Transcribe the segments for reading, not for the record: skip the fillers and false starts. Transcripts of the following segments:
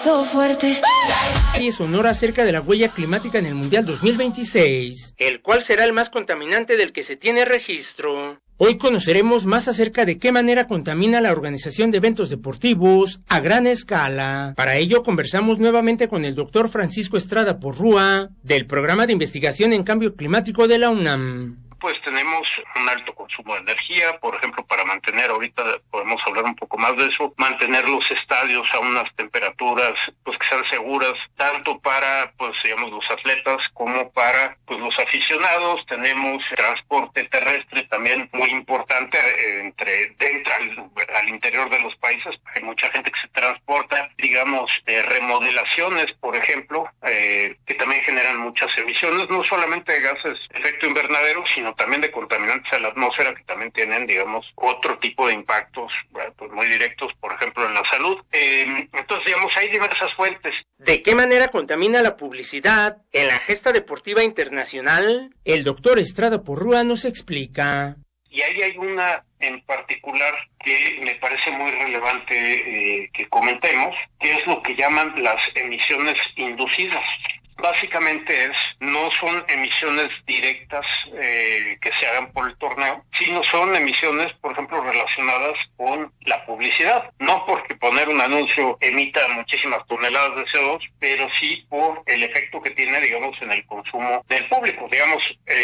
So fuerte. Y Sonora acerca de la huella climática en el Mundial 2026, el cual será el más contaminante del que se tiene registro. Hoy conoceremos más acerca de qué manera contamina la organización de eventos deportivos a gran escala. Para ello conversamos nuevamente con el doctor Francisco Estrada Porrúa, del Programa de Investigación en Cambio Climático de la UNAM. Pues tenemos un alto consumo de energía, por ejemplo, para mantener, ahorita podemos hablar un poco más de eso, mantener los estadios a unas temperaturas pues que sean seguras, tanto para, pues digamos, los atletas como para, pues los aficionados. Tenemos transporte terrestre también muy importante dentro al interior de los países. Hay mucha gente que se transporta, digamos, remodelaciones, por ejemplo, que también generan muchas emisiones, no solamente de gases de efecto invernadero, sino también de contaminantes a la atmósfera que también tienen, digamos, otro tipo de impactos, pues muy directos, por ejemplo, en la salud. Entonces, digamos, hay diversas fuentes. ¿De qué manera contamina la publicidad en la gesta deportiva internacional? El doctor Estrada Porrúa nos explica. Y ahí hay una en particular que me parece muy relevante que comentemos, que es lo que llaman las emisiones inducidas. Básicamente no son emisiones directas que se hagan por el torneo, sino son emisiones, por ejemplo, relacionadas con la publicidad. No porque poner un anuncio emita muchísimas toneladas de CO2, pero sí por el efecto que tiene, digamos, en el consumo del público. Digamos,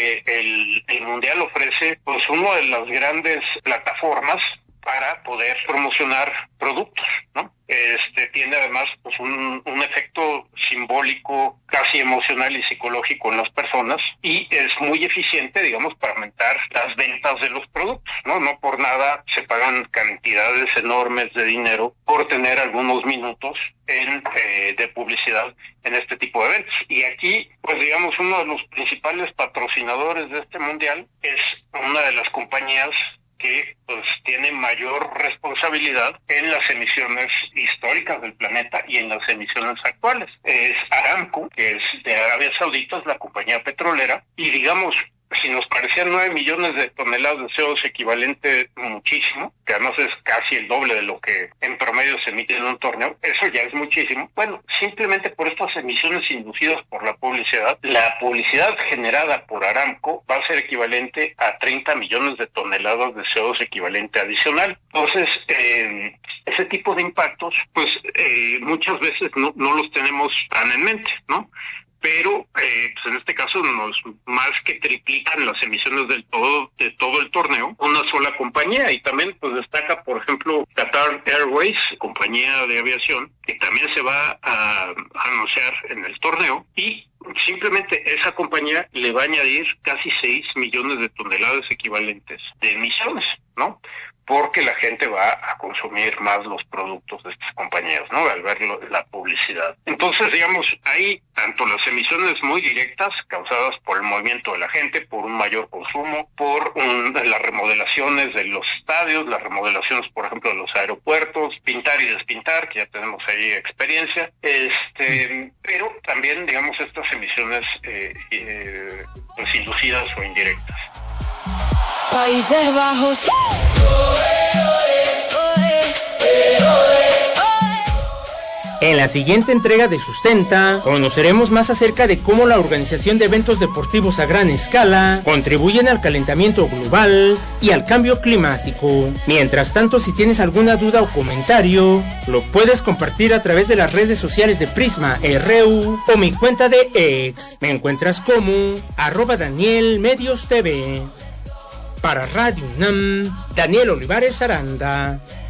el Mundial ofrece pues una de las grandes plataformas para poder promocionar productos, ¿no? Tiene además pues un efecto simbólico, casi emocional y psicológico en las personas, y es muy eficiente, digamos, para aumentar las ventas de los productos, ¿no? No por nada se pagan cantidades enormes de dinero por tener algunos minutos de publicidad en este tipo de eventos. Y aquí, pues digamos, uno de los principales patrocinadores de este mundial es una de las compañías que pues tiene mayor responsabilidad en las emisiones históricas del planeta y en las emisiones actuales. Es Aramco, que es de Arabia Saudita, es la compañía petrolera, y digamos, si nos parecían 9 millones de toneladas de CO2 equivalente muchísimo, que además es casi el doble de lo que en promedio se emite en un torneo, eso ya es muchísimo. Bueno, simplemente por estas emisiones inducidas por la publicidad generada por Aramco va a ser equivalente a 30 millones de toneladas de CO2 equivalente adicional. Entonces, ese tipo de impactos, pues muchas veces no los tenemos tan en mente, ¿no? Pero pues en este caso nos más que triplican las emisiones de todo el torneo una sola compañía. Y también pues destaca, por ejemplo, Qatar Airways, compañía de aviación, que también se va a anunciar en el torneo, y simplemente esa compañía le va a añadir casi 6 millones de toneladas equivalentes de emisiones, ¿no? Porque la gente va a consumir más los productos de estas compañías, ¿no? Al ver la publicidad. Entonces, digamos, hay tanto las emisiones muy directas causadas por el movimiento de la gente, por un mayor consumo, por las remodelaciones de los estadios, las remodelaciones, por ejemplo, de los aeropuertos, pintar y despintar, que ya tenemos ahí experiencia, pero también, digamos, estas emisiones pues inducidas o indirectas. Países Bajos. En la siguiente entrega de Sustenta, conoceremos más acerca de cómo la organización de eventos deportivos a gran escala contribuyen al calentamiento global y al cambio climático. Mientras tanto, si tienes alguna duda o comentario, lo puedes compartir a través de las redes sociales de Prisma RU o mi cuenta de X. Me encuentras como @DanielMediosTV. Para Radio UNAM, Daniel Olivares Aranda.